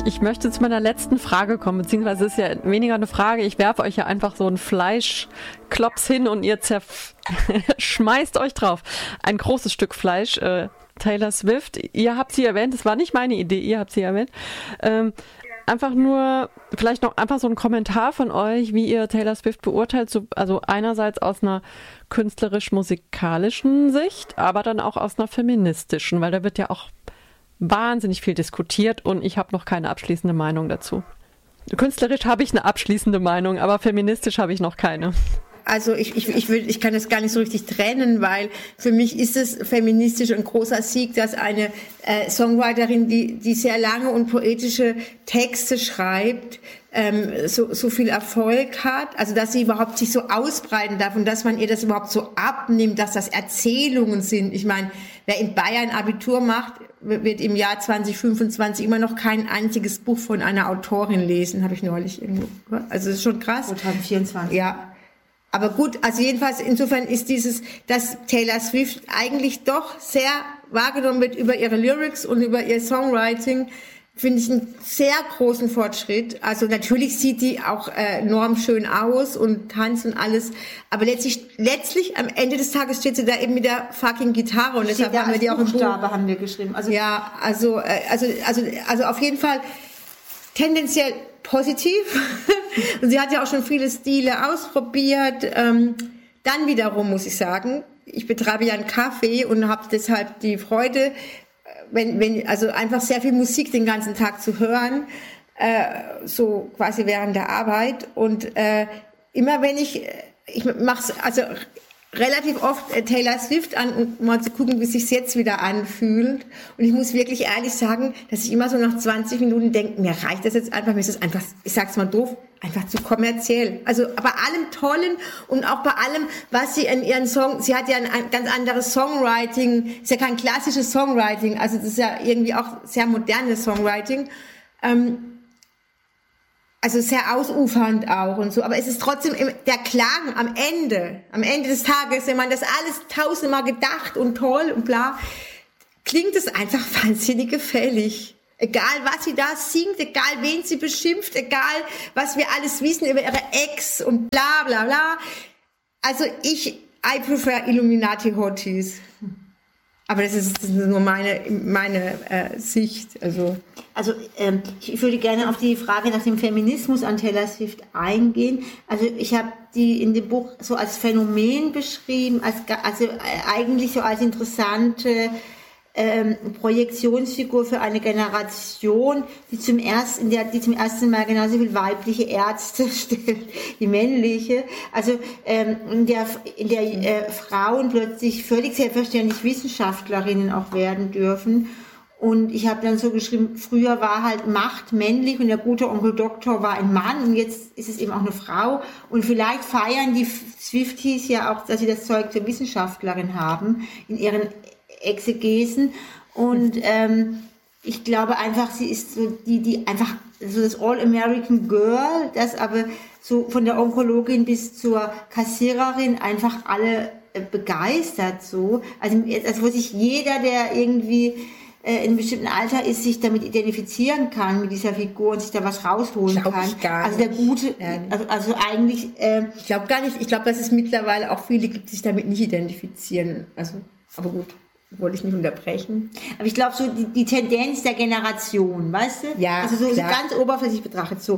Ich möchte zu meiner letzten Frage kommen, beziehungsweise es ist ja weniger eine Frage. Ich werfe euch ja einfach so einen Fleischklops hin und ihr schmeißt euch drauf. Ein großes Stück Fleisch, Taylor Swift. Ihr habt sie erwähnt, das war nicht meine Idee, ihr habt sie erwähnt. Einfach nur, vielleicht noch einfach so ein Kommentar von euch, wie ihr Taylor Swift beurteilt. So, also einerseits aus einer künstlerisch-musikalischen Sicht, aber dann auch aus einer feministischen, weil da wird ja auch wahnsinnig viel diskutiert und ich habe noch keine abschließende Meinung dazu. Künstlerisch habe ich eine abschließende Meinung, aber feministisch habe ich noch keine. Also ich kann das gar nicht so richtig trennen, weil für mich ist es feministisch ein großer Sieg, dass eine Songwriterin, die sehr lange und poetische Texte schreibt, so viel Erfolg hat, also dass sie überhaupt sich so ausbreiten darf und dass man ihr das überhaupt so abnimmt, dass das Erzählungen sind. Ich meine, wer in Bayern Abitur macht, wird im Jahr 2025 immer noch kein einziges Buch von einer Autorin lesen, habe ich neulich irgendwo gehört. Also das ist schon krass. 2024. Ja. Aber gut, also jedenfalls insofern ist dass Taylor Swift eigentlich doch sehr wahrgenommen wird über ihre Lyrics und über ihr Songwriting, finde ich einen sehr großen Fortschritt. Also natürlich sieht die auch enorm schön aus und tanzt und alles, aber letztlich am Ende des Tages steht sie da eben mit der fucking Gitarre und deshalb haben wir die auch im Buch. Haben wir geschrieben. Also ja, also auf jeden Fall tendenziell positiv. Und sie hat ja auch schon viele Stile ausprobiert. Dann wiederum muss ich sagen, ich betreibe ja einen Café und habe deshalb die Freude, also einfach sehr viel Musik den ganzen Tag zu hören, so quasi während der Arbeit. Und immer wenn ich mache also relativ oft Taylor Swift an, um mal zu gucken, wie es sich jetzt wieder anfühlt. Und ich muss wirklich ehrlich sagen, dass ich immer so nach 20 Minuten denke, mir reicht das jetzt einfach, mir ist das einfach, ich sag's mal doof, einfach zu kommerziell. Also bei allem Tollen und auch bei allem, was sie in ihren Song, sie hat ja ein ganz anderes Songwriting, ist ja kein klassisches Songwriting, also das ist ja irgendwie auch sehr modernes Songwriting. Also sehr ausufernd auch und so, aber es ist trotzdem der Klang am Ende des Tages, wenn man das alles tausendmal gedacht und toll und bla, klingt es einfach wahnsinnig gefällig. Egal, was sie da singt, egal, wen sie beschimpft, egal, was wir alles wissen über ihre Ex und bla bla bla. Also I prefer Illuminati Hotties. Aber das ist nur meine Sicht. Also ich würde gerne auf die Frage nach dem Feminismus an Taylor Swift eingehen. Also ich habe die in dem Buch so als Phänomen beschrieben, also eigentlich so als interessante Projektionsfigur für eine Generation, die zum ersten Mal genauso viel weibliche Ärzte stellt wie männliche. Also in der Frauen plötzlich völlig selbstverständlich Wissenschaftlerinnen auch werden dürfen. Und ich habe dann so geschrieben, früher war halt Macht männlich und der gute Onkel Doktor war ein Mann und jetzt ist es eben auch eine Frau. Und vielleicht feiern die Swifties ja auch, dass sie das Zeug zur Wissenschaftlerin haben in ihren Exegesen und ich glaube einfach, sie ist so die einfach so das All-American Girl, das aber so von der Onkologin bis zur Kassiererin einfach alle begeistert so. Also wo sich jeder, der irgendwie in einem bestimmten Alter ist, sich damit identifizieren kann mit dieser Figur und sich da was rausholen kann. Also der Gute, also eigentlich... ich glaube gar nicht, ich glaube, dass es mittlerweile auch viele gibt, die sich damit nicht identifizieren. Also, aber gut. Wollte ich nicht unterbrechen. Aber ich glaube, so die Tendenz der Generation, weißt du? Ja, also so ganz oberflächlich betrachtet, so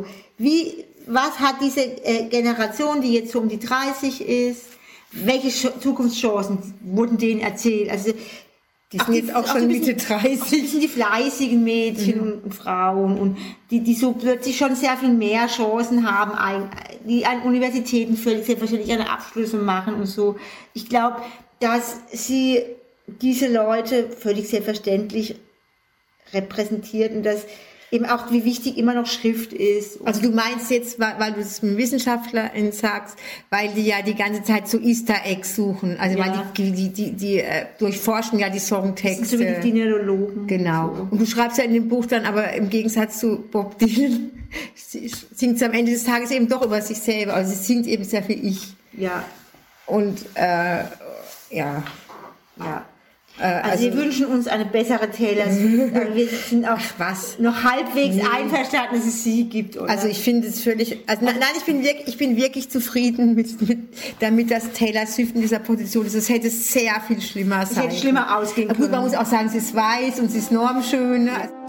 was hat diese Generation, die jetzt so um die 30 ist, welche Zukunftschancen wurden denen erzählt? Also die sind jetzt auch schon Mitte 30. Das sind die fleißigen Mädchen und Frauen und die so plötzlich schon sehr viel mehr Chancen haben, die an Universitäten selbstverständlich ihre Abschlüsse machen und so. Ich glaube, dass sie diese Leute völlig selbstverständlich repräsentiert und dass eben auch, wie wichtig immer noch Schrift ist. Also du meinst jetzt, weil du es mit Wissenschaftlerin sagst, weil die ja die ganze Zeit so Easter Eggs suchen, also weil die durchforschen ja die Songtexte. Das sind so wie die Dinerologen. Genau. So. Und du schreibst ja in dem Buch dann, aber im Gegensatz zu Bob Dylan, singt sie am Ende des Tages eben doch über sich selber, also sie singt eben sehr viel Ich. Ja. Und, ja. Also wir wünschen uns eine bessere Taylor Swift, aber wir sind auch noch halbwegs einverstanden, dass es sie gibt, oder? Also ich finde es völlig, nein, ich bin wirklich zufrieden damit, dass Taylor Swift in dieser Position ist. Es hätte sehr viel schlimmer sein können. Es hätte schlimmer ausgehen können. Gut, man muss auch sagen, sie ist weiß und sie ist normschön.